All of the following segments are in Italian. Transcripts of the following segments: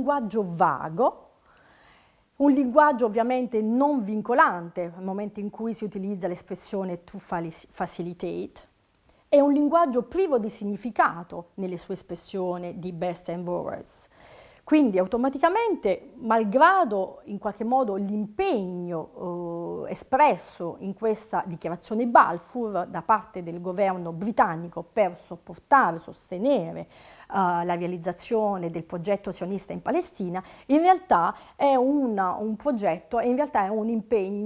linguaggio vago, un linguaggio ovviamente non vincolante nel momento in cui si utilizza l'espressione to facilitate, è un linguaggio privo di significato nelle sue espressioni di best and worst. Quindi automaticamente, malgrado in qualche modo l'impegno espresso in questa dichiarazione Balfour da parte del governo britannico per supportare, sostenere la realizzazione del progetto sionista in Palestina, in realtà è un progetto, in realtà è un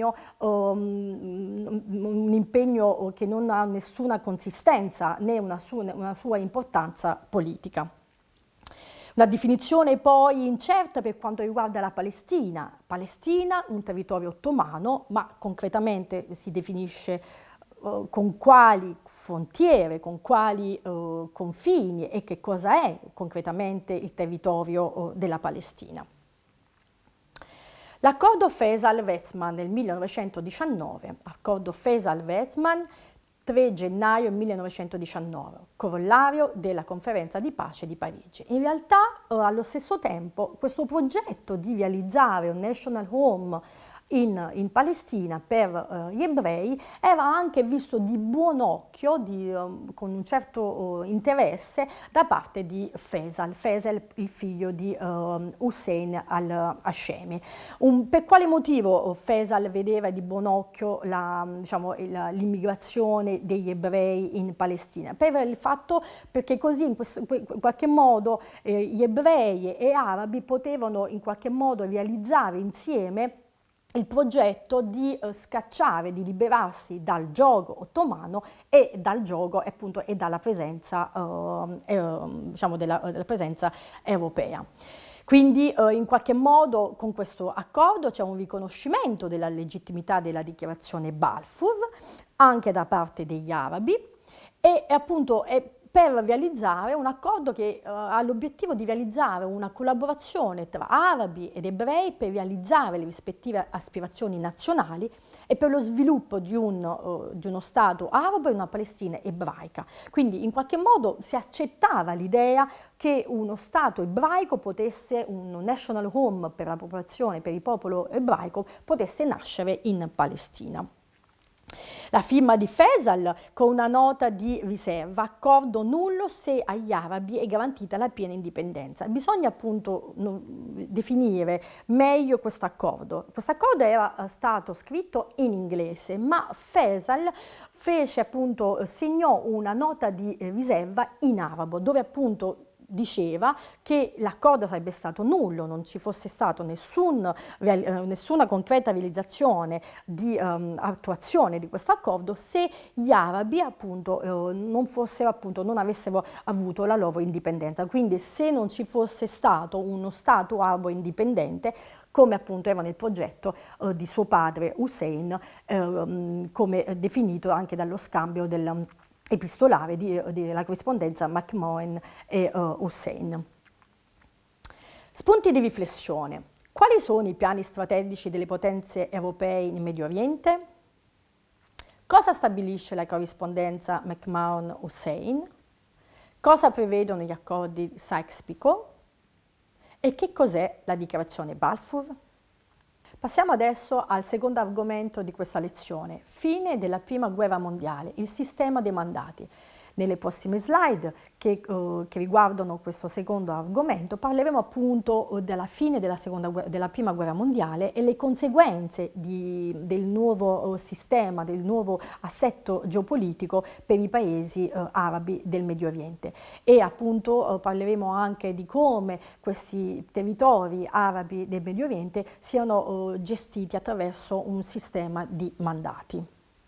impegno che non ha nessuna consistenza né una sua importanza politica. Una definizione poi incerta per quanto riguarda la Palestina. Palestina, un territorio ottomano, ma concretamente si definisce con quali frontiere, con quali confini e che cosa è concretamente il territorio della Palestina. L'accordo Faisal-Weizmann del 1919, accordo Faisal-Weizmann 3 gennaio 1919, corollario della conferenza di pace di Parigi. In realtà, allo stesso tempo, questo progetto di realizzare un National Home in Palestina per gli ebrei era anche visto di buon occhio, con un certo interesse da parte di Faisal, il figlio di Hussein al-Hashemi. Per quale motivo Faisal vedeva di buon occhio l'immigrazione degli ebrei in Palestina? Per il fatto perché così in qualche modo gli ebrei e arabi potevano in qualche modo realizzare insieme il progetto di scacciare, di liberarsi dal giogo ottomano e dal giogo appunto e dalla presenza, della presenza europea. Quindi in qualche modo con questo accordo c'è un riconoscimento della legittimità della dichiarazione Balfour anche da parte degli arabi e appunto per realizzare un accordo che ha l'obiettivo di realizzare una collaborazione tra arabi ed ebrei per realizzare le rispettive aspirazioni nazionali e per lo sviluppo di uno Stato arabo e una Palestina ebraica. Quindi in qualche modo si accettava l'idea che uno Stato ebraico potesse, un national home per la popolazione, per il popolo ebraico, potesse nascere in Palestina. La firma di Faisal con una nota di riserva, accordo nullo se agli arabi è garantita la piena indipendenza. Bisogna appunto definire meglio questo accordo. Questo accordo era stato scritto in inglese, ma Faisal segnò una nota di riserva in arabo, dove appunto diceva che l'accordo sarebbe stato nullo, non ci fosse stato nessuna concreta realizzazione di attuazione di questo accordo se gli arabi appunto non avessero avuto la loro indipendenza. Quindi se non ci fosse stato uno Stato arabo indipendente, come appunto era nel progetto di suo padre Hussein, come definito anche dallo scambio epistolare della corrispondenza McMahon e Hussein. Spunti di riflessione. Quali sono i piani strategici delle potenze europee in Medio Oriente? Cosa stabilisce la corrispondenza McMahon-Hussein? Cosa prevedono gli accordi Sykes-Picot? E che cos'è la dichiarazione Balfour? Passiamo adesso al secondo argomento di questa lezione, fine della Prima Guerra Mondiale, il sistema dei mandati. Nelle prossime slide che riguardano questo secondo argomento parleremo appunto della fine della Prima Guerra Mondiale e le conseguenze del nuovo sistema, del nuovo assetto geopolitico per i paesi arabi del Medio Oriente. E appunto parleremo anche di come questi territori arabi del Medio Oriente siano gestiti attraverso un sistema di mandati.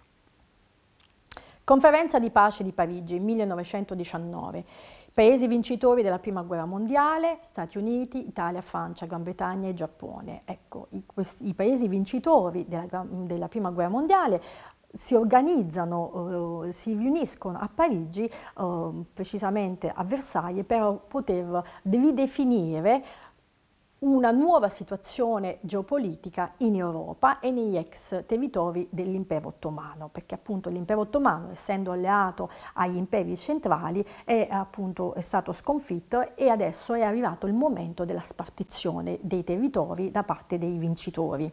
Conferenza di pace di Parigi, 1919. Paesi vincitori della Prima Guerra Mondiale, Stati Uniti, Italia, Francia, Gran Bretagna e Giappone. Ecco, i paesi vincitori della Prima Guerra Mondiale si organizzano, si riuniscono a Parigi, precisamente a Versailles, per poter ridefinire una nuova situazione geopolitica in Europa e negli ex territori dell'impero ottomano, perché appunto l'impero ottomano, essendo alleato agli imperi centrali, è stato sconfitto e adesso è arrivato il momento della spartizione dei territori da parte dei vincitori.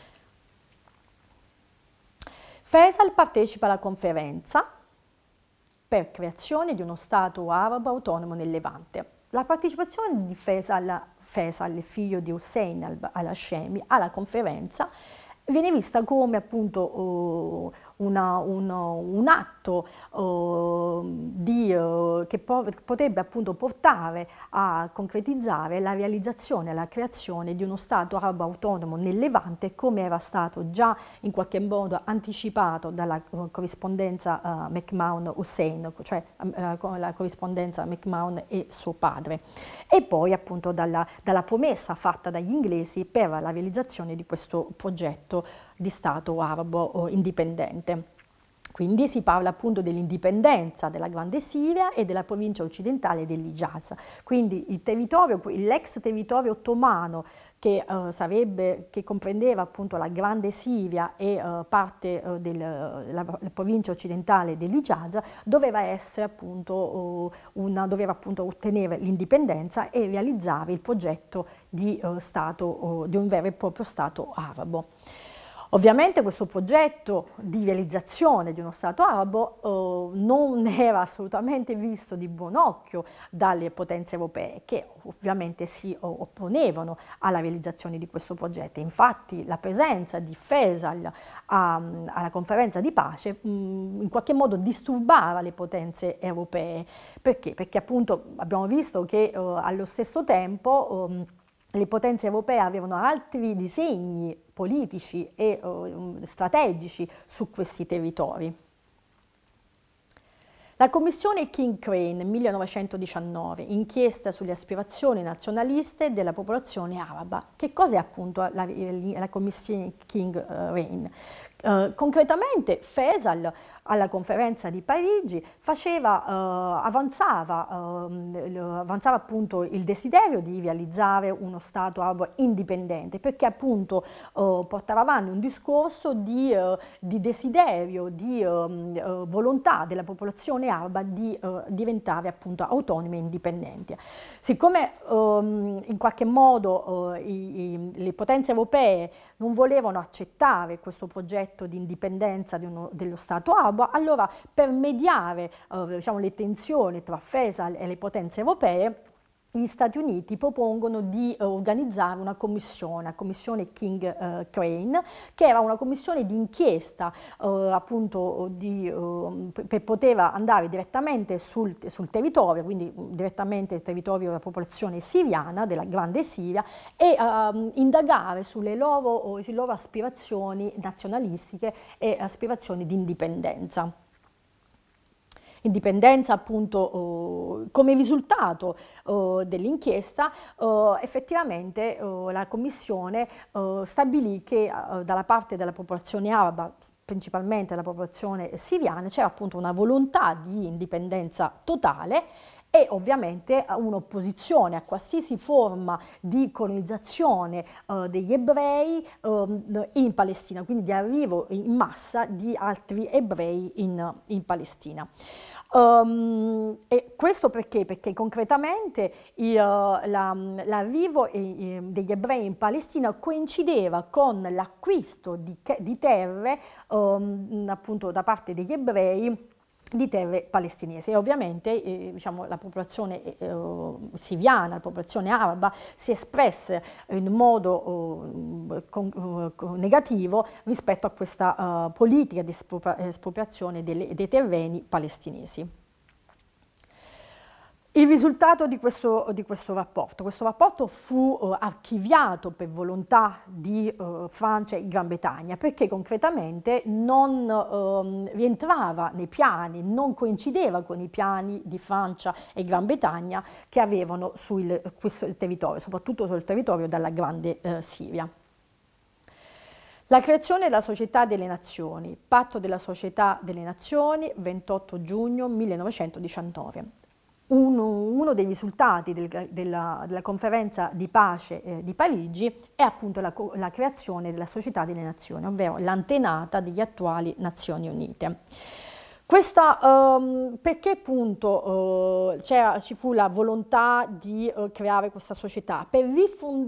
Faisal partecipa alla conferenza per creazione di uno Stato arabo autonomo nel Levante. La partecipazione di Faisal, il figlio di Hussein al-Hashemi, alla conferenza viene vista come appunto un atto che potrebbe appunto portare a concretizzare la realizzazione e la creazione di uno Stato arabo autonomo nel Levante, come era stato già in qualche modo anticipato dalla corrispondenza McMahon-Hussein, cioè la corrispondenza McMahon e suo padre, e poi appunto dalla promessa fatta dagli inglesi per la realizzazione di questo progetto di Stato arabo indipendente. Quindi si parla appunto dell'indipendenza della Grande Siria e della provincia occidentale dell'Hijaz. Quindi l'ex territorio ottomano che comprendeva appunto la Grande Siria e parte della provincia occidentale dell'Hijaz doveva ottenere l'indipendenza e realizzare il progetto di un vero e proprio Stato arabo. Ovviamente questo progetto di realizzazione di uno Stato arabo non era assolutamente visto di buon occhio dalle potenze europee, che ovviamente si opponevano alla realizzazione di questo progetto. Infatti la presenza di Faisal alla conferenza di pace in qualche modo disturbava le potenze europee. Perché? Perché appunto abbiamo visto che allo stesso tempo le potenze europee avevano altri disegni politici e strategici su questi territori. La commissione King-Crane 1919, inchiesta sulle aspirazioni nazionaliste della popolazione araba. Che cos'è appunto la commissione King-Crane? Concretamente Faisal alla conferenza di Parigi avanzava appunto il desiderio di realizzare uno Stato arabo indipendente, perché appunto portava avanti un discorso di desiderio, di volontà della popolazione araba di diventare appunto autonome e indipendenti. Siccome in qualche modo le potenze europee non volevano accettare questo progetto di indipendenza dello Stato arabo, allora per mediare le tensioni tra Faisal e le potenze europee, gli Stati Uniti propongono di organizzare una commissione King-Crane, che era una commissione di inchiesta appunto per poter andare direttamente sul territorio, quindi direttamente il territorio della popolazione siriana, della Grande Siria, e indagare sulle loro aspirazioni nazionalistiche e aspirazioni di indipendenza. Indipendenza appunto come risultato dell'inchiesta effettivamente la Commissione stabilì che dalla parte della popolazione araba, principalmente della popolazione siriana, c'era appunto una volontà di indipendenza totale e ovviamente un'opposizione a qualsiasi forma di colonizzazione degli ebrei in Palestina, quindi di arrivo in massa di altri ebrei in Palestina. E questo perché? Perché concretamente l'arrivo degli ebrei in Palestina coincideva con l'acquisto di terre appunto da parte degli ebrei, di terre palestinesi, e ovviamente la popolazione siriana, la popolazione araba si espresse in modo negativo rispetto a questa politica di espropriazione dei terreni palestinesi. Il risultato di questo rapporto fu archiviato per volontà di Francia e Gran Bretagna, perché concretamente non rientrava nei piani, non coincideva con i piani di Francia e Gran Bretagna che avevano su questo territorio, soprattutto sul territorio della Grande Siria. La creazione della Società delle Nazioni, Patto della Società delle Nazioni, 28 giugno 1919. uno dei risultati della conferenza di pace di Parigi è appunto la creazione della Società delle Nazioni, ovvero l'antenata degli attuali Nazioni Unite. Perché appunto ci fu la volontà di creare questa società? Per rifondare